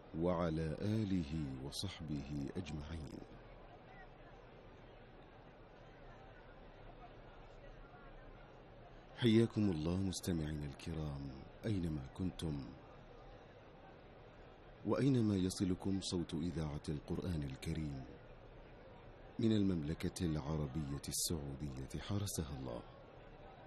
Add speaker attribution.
Speaker 1: وعلى آله وصحبه أجمعين. حياكم الله مستمعين الكرام أينما كنتم، وأينما يصلكم صوت إذاعة القرآن الكريم من المملكة العربية السعودية حرسها الله.